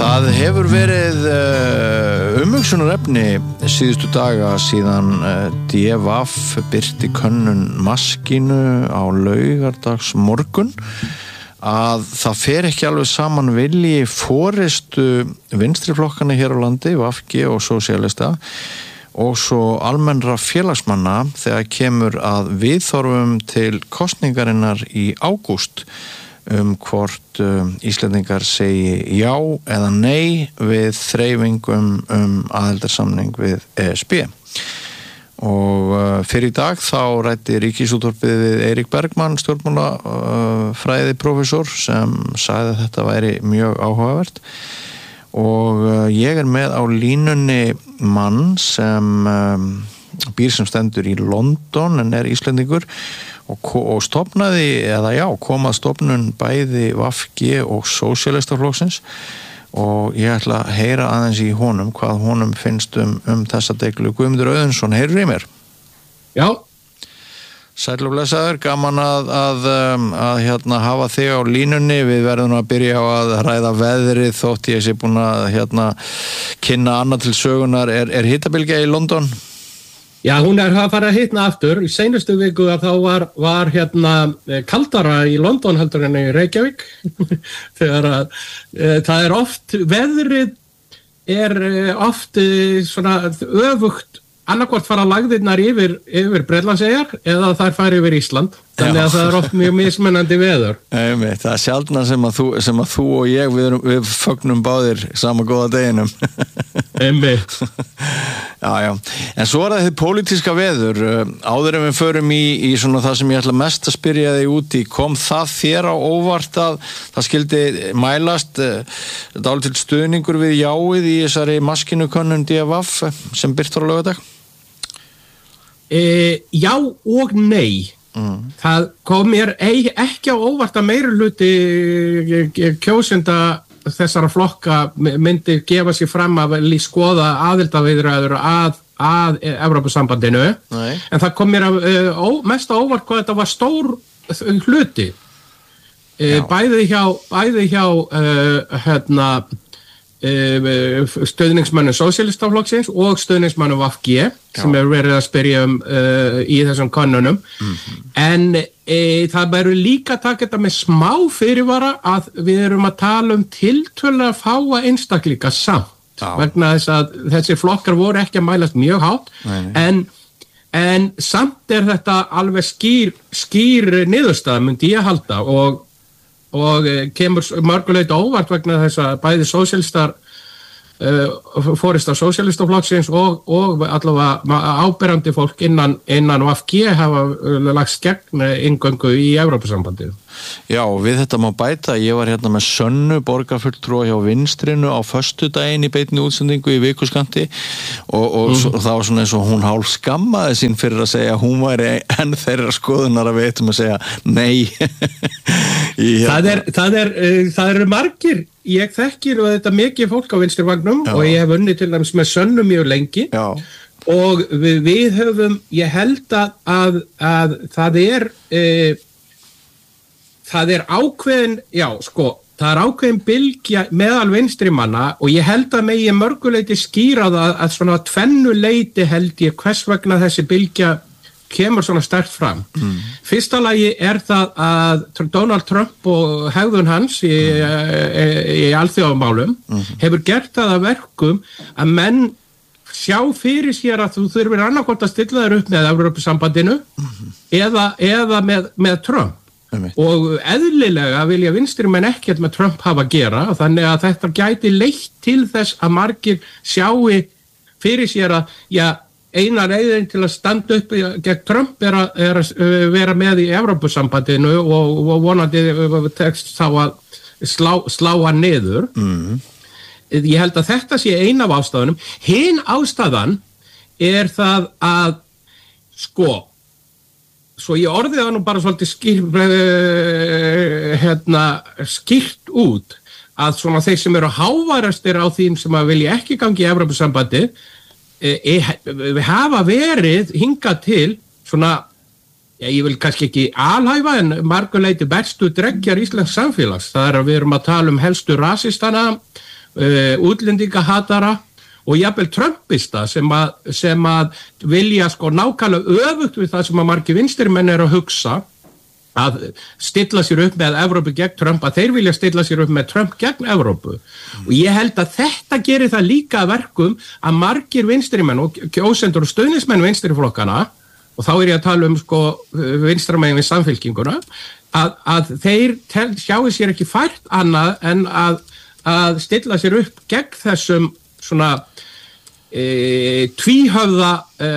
Það hefur verið umhugsunarefni síðustu daga síðan DVF birti könnun maskínu á laugardags morgun að það fer ekki alveg saman vilji forystu vinstriflokkana hér á landi, VFG og sósíalista og svo almennra félagsmanna þegar kemur að viðhorfum til kosningarinnar í ágúst hvort Íslendingar segi já eða nei við þreifingum aðildarsamning við ESB. Og fyrir í dag þá ræddi Ríkisútvarpið við Eirík Bergmann, stjórnmálafræði prófessor, sem sagði að þetta væri mjög áhugavert. Og ég með á línunni mann sem býr sem stendur í London en Íslendingur og stofnaði, kom að stofnun bæði VFG og sósíalistaflokksins og ég ætla að heyra aðeins í honum hvað honum finnst þessa deilu. Guðmundur Auðunsson, heyrðu í mér? Já. Sæll og blessaður, gaman að hafa þig á línunni. Við verðum að byrja á að ræða veðrið þótt ég sé búin að kynna annað til sögunar. Er hitabylgja í London? Já, hún að fara að hitna aftur. Í seinustu viku að þá var kaldara í London heldur en í Reykjavík. Þegar að það er oft, veðrið er oft svona öfugt, annarkvort fara lagðirnar yfir Bretlandseyjar eða þær fara yfir Ísland. Þannig að það er oft mjög mismunandi veður. Það er sjaldnar sem að þú og ég við fögnum báðir sama góða deginum. Já. En svo það þið pólitíska veður. Áður en við förum í svona það sem ég ætla mest að spyrja þig út í, kom það þér á óvart að það skildi mælast dálítill stuðningur við jáið í þessari maskínukönnun DVF sem birtur á laugardag? Já og nei. Það kom mér ekki á óvart að meirihluti kjósenda þessara flokka myndi gefa sig fram að skoða aðildarviðræður að Evrópusambandinu. Nei. En það kom mér mest á óvart hvað þetta var stór hluti. Bæði hjá stöðningsmönnum sósíalistaflokksins og stöðningsmönnum VFG sem hefur verið að spyrja í þessum könnunum. En það verður líka að taka þetta með smá fyrirvara að við erum að tala tiltölulega fáa einstaklinga samt. Vegna þess að þessi flokkar voru ekki að mælast mjög hátt. En samt þetta alveg skýr niðurstaða myndi ég halda og kemur mörguleyti óvart vegna þess að bæði sósíalistar forysta sósíalistaflokksins og allavega áberandi fólk innan VFG hafa lagst gegn inngöngu í Evrópusambandið. Já, við þetta má bæta. Ég var með Sönnu, borgarfulltrúa hjá Vinstrinu á föstudaginn í beinni útsendingu í vikuskanti og það var svona eins og hún hálf skammaði sín fyrir að segja að hún væri enn þeirra skoðunar að við ættum að segja nei. Það eru margir. Ég þekkir þetta mikið fólk á vinstrivagnum og ég hef unnið til dæmis með Sönnu mjög lengi. Já. Og við höfum, ég held að það er ákveðin, það er ákveðin bylgja meðal vinstrimanna og ég held að megi mörguleyti skýra það að svona tvennuleyti held ég hvers vegna þessi bylgja kemur svona sterkt fram. Fyrsta lagi er það að Donald Trump og hegðun hans í alþjóðamálum hefur gert það að verkum að menn sjá fyrir sér að þú þurfir annarkvort að stilla þér upp með Evrópusambandinu eða með Trump. Og eðlilega vilja vinstrimenn ekkert með Trump hafa að gera þannig að þetta gæti leitt til þess að margir sjáu fyrir sér að eina leiðin til að standa upp gegn Trump er að vera með í Evrópusambandinu og vonandi tekst þá að slá hann niður. Ég held að þetta sé ein af ástæðunum. Hin ástæðan er það að svo ég orðið það nú bara svolítið skýrt út að svona þeir sem eru háværastir á því sem að vilja ekki gangi í Evrópusambandi hafa verið hingað til svona, ég vil kannski ekki alhæfa en marguleyti bestu dreggjar íslensks samfélags. Það að við erum að tala helstu rasistana útlendingahatara og jafnvel trumpista sem að vilja sko nákvæmlega öfugt við það sem að margir vinstrimenn að hugsa að stilla sér upp með Evrópu gegn Trump, að þeir vilja stilla sér upp með Trump gegn Evrópu. Og ég held að þetta gerir það líka að verkum að margir vinstrimenn og kjósendur og stuðningsmenn vinstriflokkana, og þá ég að tala sko vinstramenn við samfylkinguna, að þeir sjáu sér ekki fært annað en að stilla sér upp gegn þessum svona tvíhöfða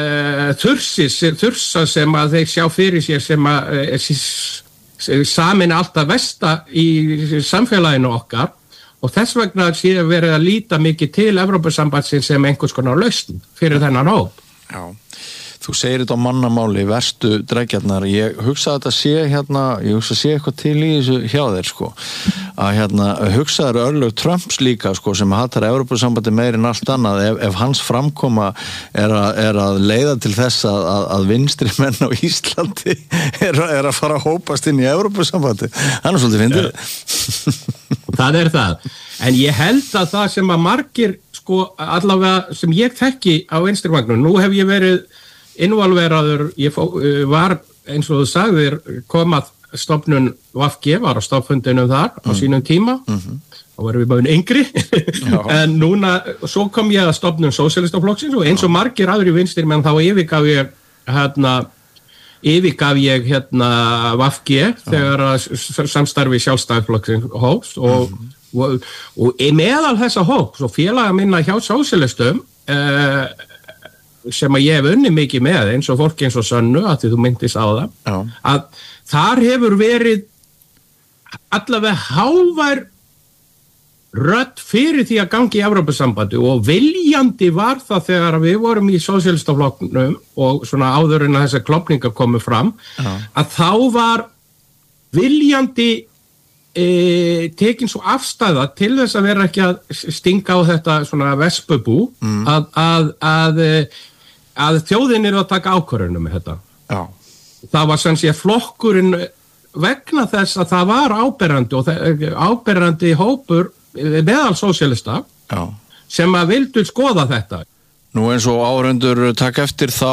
þursa sem að þeir sjá fyrir sér sem að samin alltaf versta í samfélaginu okkar og þess vegna sé verið að líta mikið til Evrópusambandsins sem einhvers konar lausn fyrir þennan hóp. Já. Þú segir þetta á mannamáli, verstu drækjarnar. Ég hugsa að þetta sé ég hugsa að sé eitthvað til í þessu hjá þér, sko. Að hugsaður örlög Trumps líka, sko, sem hatar Evrópusambandi meir en allt annað. Ef hans framkoma er að leiða til þess að vinstri menn á Íslandi er að fara að hópast inn í Evrópusambandi. Hann er svolítið fyndið. Það er það. En ég held að það sem að margir, sko, allavega sem ég þekki á vinstrivagnum, nú hef ég verið involveraður, ég var eins og þú sagðir komað stofnun VFG, var á stofnfundinum þar á sínum tíma, þá varum við bara yngri en núna, svo kom ég að stofnun Sósíalistaflokksins og eins og margir aðri vinstri menn þá yfirgaf ég VFG þegar samstarfi Sjálfstæðisflokksins hófst og meðal þessa hóps og félaga minna hjá sósíalistum sem að ég hef unnið mikið með eins og fólk eins og Sönnu að því þú myndist á það að þar hefur verið allavega hávær rödd fyrir því að gangi í Evrópusambandi og viljandi var það þegar við vorum í sósíalistaflokknum og svona áður en að þessar klofningar komu fram að þá var viljandi tekin svo afstæða til þess að vera ekki að stinga á þetta svona vespubú að þjóðin að taka ákvörðunum með þetta. Já. Það var sem sé flokkurinn vegna þess að það var áberandi hópur meðal sósíalista sem að vildu skoða þetta. Nú eins og áhorfendur taka eftir þá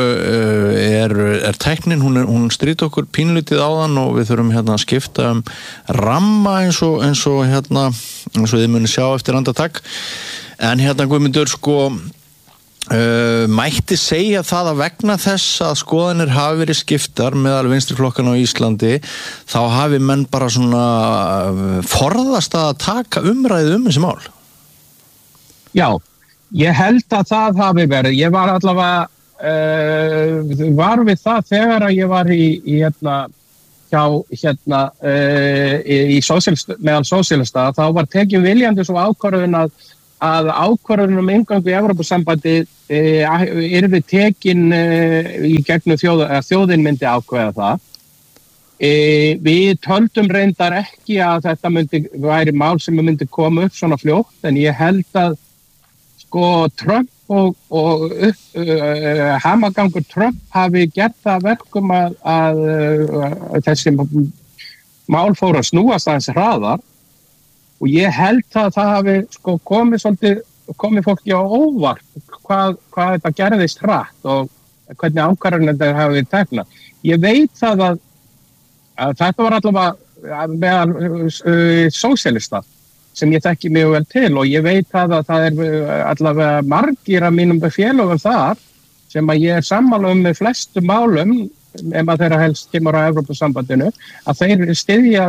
er tæknin, hún strýta okkur pínlítið áðan og við þurfum að skipta ramma eins og þið muni sjá eftir andartak. En Guðmundur, sko, mætti segja það að vegna þess að skoðanir hafi verið skiptar meðal vinstriflokkana á Íslandi þá hafi menn bara svona forðast að taka umræðu þessi mál? Já. Ég held að það hafi verið. Ég var allavega var við það þegar að ég var meðal sósíalista þá var tekin viljandi svo ákvörðun að ákvörðun inngöngu í Evrópusambandi yrði tekin í gegnum þjóðin myndi ákveða það. Við töldum reyndar ekki að þetta væri mál sem myndi koma upp svona fljótt en ég held að Trump og hamagangur Trump hafi gert það verkum að þessi mál fóru að snúast aðeins hraðar og ég held að það hafi komið fólki á óvart hvað þetta gerðist hratt og hvernig ákvarðanir þetta hafi tekna. Ég veit það að þetta var allavega meðal sósíalista sem ég þekki mjög vel til og ég veit að það er allavega margir af mínum félögum þar sem að ég er sammála með flestum málum ef að þeirra helst kemur á Evrópusambandinu að þeir styðja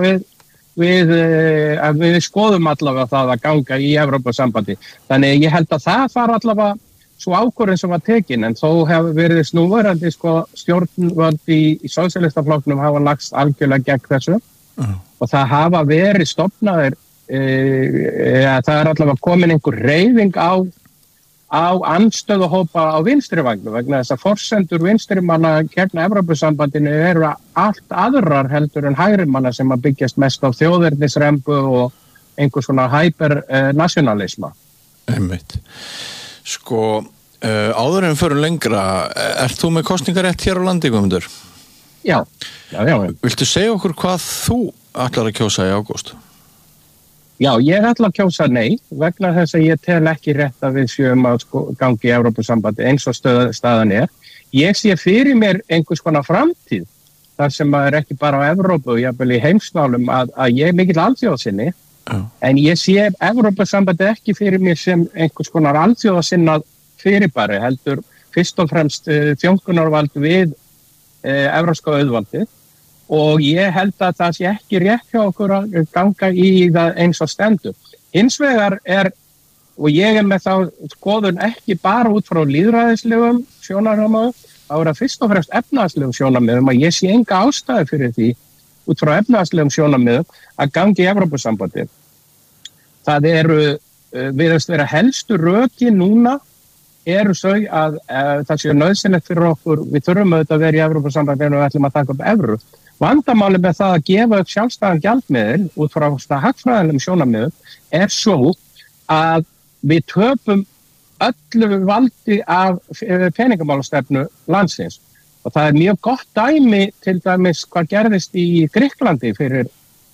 við skoðum allavega það að ganga í Evrópusambandi. Þannig ég held að það var allavega svo ákvörðun sem var tekin en þó hefur verið snúverandi stjórnvöld í sósíalistaflokknum hafa lagst algjörlega gegn þessu og það hafa verið stofnaðir það er allavega komin einhver hreyfing á andstöðuhópa á vinstrivagnu vegna þess að forsendur vinstrimanna gegn Evrópusambandinu eru allt aðrar heldur en hægrimanna sem að byggjast mest á þjóðernisrembu og einhvers svona hypernationalisma. Einmitt. Sko, áður en förum lengra, ert þú með kosningarétt hér á landi, Guðmundur? Já. Viltu segja okkur hvað þú ætlar að kjósa í ágúst? Já, ég ætla að kjósa nei vegna þess að ég tel ekki rétt að við séum að gangi í Evrópusambandi eins og staðan Ég sé fyrir mér einhvers konar framtíð þar sem að ekki bara á Evrópu, jafnvel í heimsmálum að ég mikill alþjóðasinni en ég sé Evrópusambandi ekki fyrir mér sem einhvers konar alþjóðasinnað fyrirbæri heldur fyrst og fremst þjónkunarvald við evrópska auðvaldið og ég held að það sé ekki rétt hjá okkur að ganga í það eins og stendur. Hins vegar og ég með þá skoðun ekki bara út frá lýðræðislegum sjónarmiðum, þá það fyrst og fremst efnahagslegum sjónarmiðum að ég sé enga ástæðu fyrir því út frá efnahagslegum sjónarmiðum að gangi í Evrópusambandið. Það virðast vera helstu rökin núna þau að það sé nauðsynlegt fyrir okkur, við þurfum auðvitað að vera í Evrópusambandinu og við ætlum að taka upp evru. Vandamáli með það að gefa upp sjálfstæðan gjaldmiðil út frá hagfræðilegum sjónarmiðum svo að við töpum öllu valdi af peningamálastefnu landsins. Og það mjög gott dæmi til dæmis hvað gerðist í Grikklandi fyrir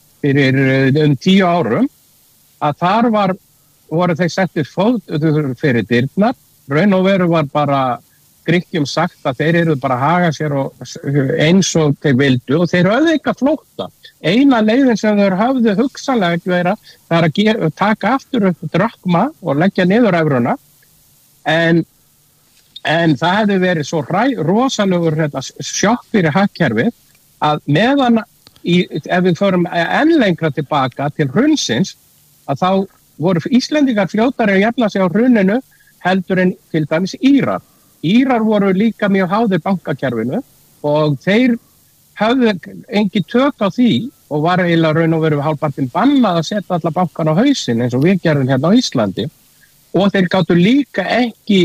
10 árum að þar voru þeir settir fót fyrir dyrnar. Raun og veru var bara Grikkjum sagt að þeir eru bara að haga sér eins og þeir vildu og þeir höfðu ekki að flótta. Eina leiðin sem þeir höfðu hugsanlega vera það að taka aftur upp drakma og leggja niður evruna en það hefði verið svo rosalegur sjokk fyrir hagkerfið að meðan ef við förum enn lengra tilbaka til hrunsins að þá voru Íslendingar fljótari að jafna sig á hruninu heldur en til dæmis Írar. Írar voru líka mjög háðir bankakerfinu og þeir höfðu engi tök á því og var eiginlega raun og veru hálfpartinn bannað að setja alla bankana á hausinn eins og við gerðum hérna á Íslandi og þeir gátu líka ekki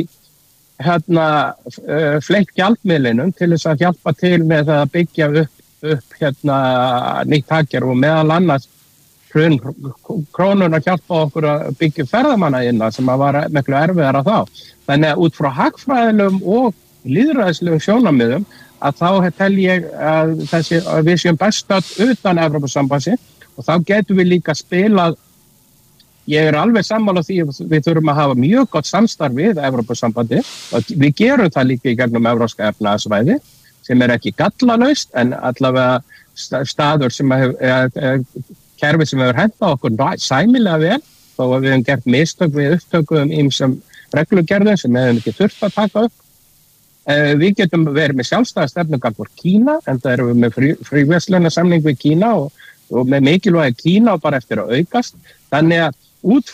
fleitt gjaldmiðlinum til þess að hjálpa til með að byggja upp nýtt hagkerfi og meðal annars krónun að hjálpa okkur að byggja ferðamannaðina sem að var miklu erfiðara þá. Þannig að út frá hagfræðilegum og lýðræðislegum sjónarmiðum að þá tel ég að við séum bestat utan Evrópusambandsins og þá getum við líka spilað. Ég alveg sammála því að við þurfum að hafa mjög gott samstarf við Evrópusambandi og við gerum það líka í gegnum Evrópska efnahagssvæði sem ekki gallalaust en allavega staður sem kerfi sem hefur hentað okkur sæmilega vel þó að við hefum gert mistök við upptökum ýmsum reglugerðum sem við hefum ekki þurft að taka upp. Við getum verið með sjálfstæða stefnu gagnvart Kína en það erum við með fríverslunarsamning við Kína og með mikilvægi Kína og bara eftir að aukast. Þannig að út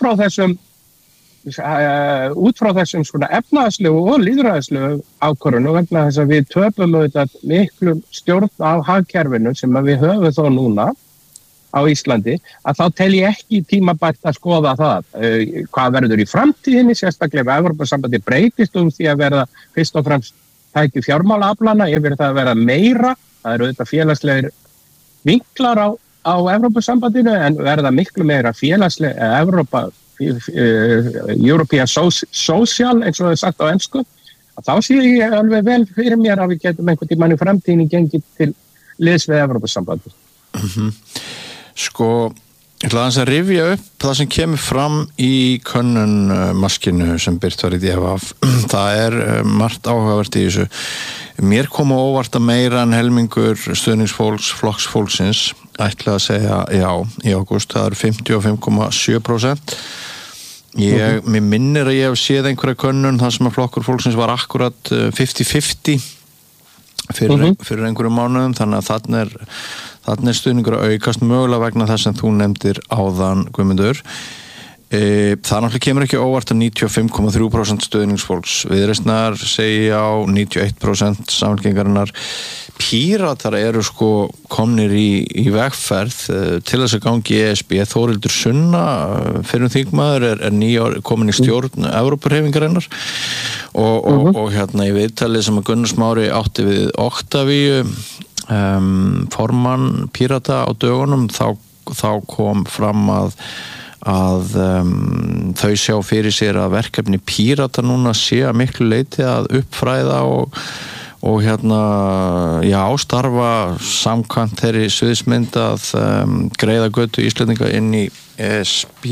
frá þessum svona efnahagslegu og lýðræðislegu ákvörðunum vegna þess að við töpum auðvitað miklu stjórn á hagkerfinu sem að við höfum þó núna á Íslandi, að þá tel ég ekki tímabært að skoða það. Hvað verður í framtíðinni, sérstaklega ef Evrópusambandi breytist því að verða fyrst og fremst tæki fjármálaaflana, yfir það að verða meira, það eru auðvitað félagslegir vinklar á Evrópusambandinu en verða miklu meira félagslega European Social eins og það er sagt á ensku, að þá sé ég alveg vel fyrir mér að við getum einhvern tímann í framtíðinni gengið til liðs við Evrópusambandi. Sko, ég ætla aðeins að rifja upp það sem kemur fram í könnun maskinu sem birt var í DFF. Það margt áhugavert í þessu. Mér kom á óvart að meira en helmingur stuðningsfólks, flokksfólksins ætla að segja já í ágúst. Það 55,7%. Mér minnir að ég hef séð einhverja könnun þar sem að flokkur fólksins var akkurat 50-50 fyrir einhverjum mánuðum, þannig að þarna stuðningur að aukast mögulega vegna þess sem þú nefndir áðan, Guðmundur. Það náttúrulega kemur ekki óvart að 95,3% stuðningsfólks Viðreisnar segja á 91% Samfylkingarinnar. Píratar eru sko komnir í vegferð til þess að gangi í ESB. Þórildur Sunna, fyrrum þingmaður, komin í stjórn Evrópuhreyfingarinnar og hérna í viðtalið sem að Gunnar Smári átti við Octavíu formann Pírata á dögunum, þá kom fram að þau sjá fyrir sér að verkefni Pírata núna sé að miklu leyti að uppfræða og starfa samkvæmt þeirri sviðsmynd að greiða götu Íslendinga inn í ESB.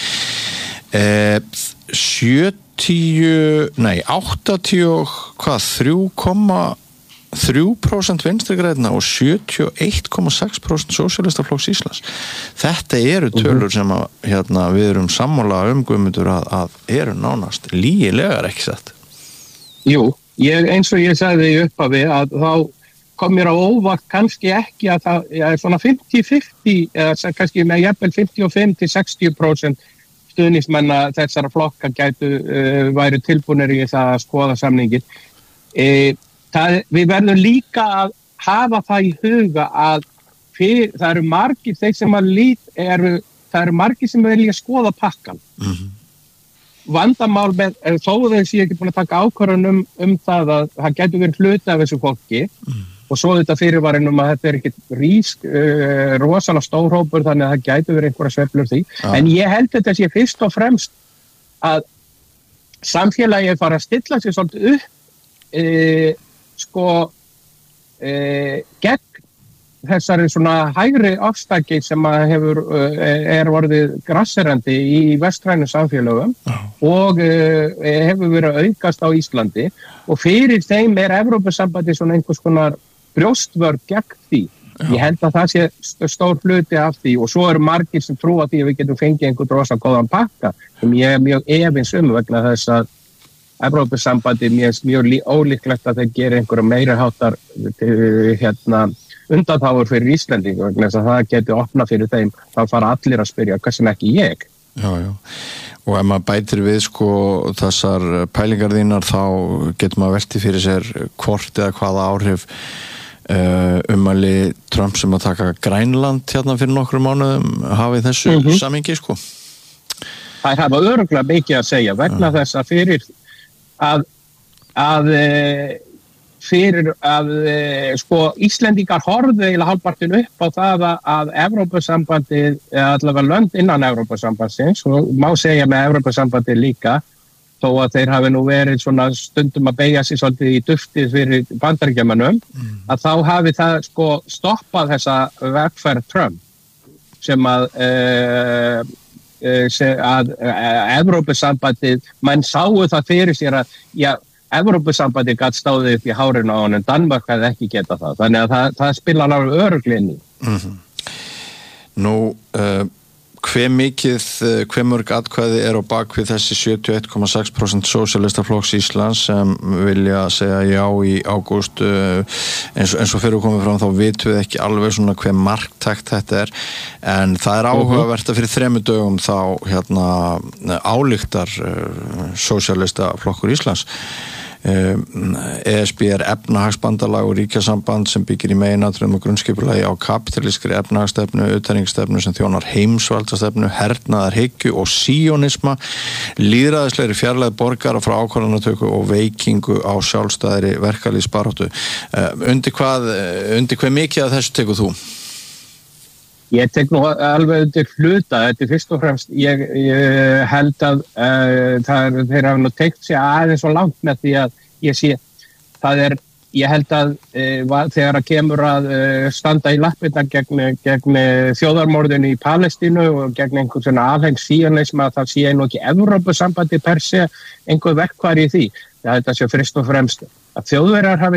83,3% vinstri grænna og 71,6% sósíalistaflokks Íslands. Þetta eru tölur sem að, við erum sammála Guðmundur að eru nánast lygilegar, ekki satt? Jú, eins og ég sagði í upphafi að þá kom mér á óvart kannski ekki að það er svona 50-50 eða kannski með jafnvel 55-60% stuðningsmenn þessara flokka gætu væru tilbúnir í það að skoða samningin. Við verðum líka að hafa það í huga að það eru margir þeir sem það eru margir sem vilja skoða pakkan. Vandamál með, þó þess ég ekki búin að taka ákvörðun það að það getur verið hluti af þessu fólki og svo þetta fyrirvarinn að þetta er ekki rosalega stór hópur þannig að það getur verið einhverja sveiflur því. En ég held þetta sé fyrst og fremst að samfélagi fara að stilla sig svolítið upp gegn þessari svona hægri afstæki sem orðið grasserandi í vestrænu samfélögum og hefur verið að aukast á Íslandi og fyrir þeim Evrópusambandið svona einhvers konar brjóstvörn gegn því. Ég held að það sé stór hluti af því og svo eru margir sem trúa því að við getum fengið einhvern rosa góðan pakka sem ég mjög efins vegna þess að Evrópusambandið mjög ólíklegt að þeir gera einhverja meira háttar undanþágur fyrir Íslendinga vegna þess að það geti opnað fyrir þeim þá fara allir að spyrja hvað sem ekki ég. Já. Og ef maður bætir við þessar pælingar þínar þá getur maður velti fyrir sér hvort eða hvaða áhrif ummæli Trump sem að taka Grænland fyrir nokkrum mánuðum hafið þessu samhengi Það hafa örugglega mikið að segja vegna þess að fyrir að Íslendingar horfðu eiginlega hálfpartinn upp á það að Evrópusambandið, allavega lönd innan Evrópusambandsins og má segja með Evrópusambandið líka þó að þeir hafi nú verið svona stundum að beygja sig svolítið í duftið fyrir Bandaríkjamönnum að þá hafi það stoppað þessa vegferð Trump sem að Evrópusambandið menn sáu það fyrir sér að Evrópusambandið gat stáðið upp í hárinu á honum, Danmörk hefði ekki getað það. Þannig að það spilar alveg örugglega inn í. Nú, hve mörg atkvæði á bakvið þessi 71,6% sósíalistaflokks Íslands sem vilja segja já í ágúst eins og fyrir að koma fram þá vitum við ekki alveg svona hve marktækt þetta er en það er áhugavert að fyrir 3 dögum þá ályktar sósíalistaflokkur Íslands ESB efnahagsbandalag og ríkjasamband sem byggir í meginatriðum og grunnskipulagi á kapitalískri efnahagsstefnu, utanríkisstefnu sem þjónar heimsvaldastefnu, hernaðarhyggju og síonisma, lýðræðislegri fjarlægð borgara frá ákvarðanatöku og veikingu á sjálfstæðri verkalýðsbaráttu. Undir hve mikið af þessu tekur þú? Ég tek nú alveg undir hluta, þetta fyrst og fremst, ég held að þeir hafa nú teikt sig aðeins og langt með því að ég sé, ég held að þegar að kemur að standa í lappirnar gegn þjóðarmorðinu í Palestínu og gegn einhvern svona alhengs síonisma að það sé nú ekki Evrópusambandi per se einhver verkfæri í því. Þetta sé fyrst og fremst að Þjóðverjar hafi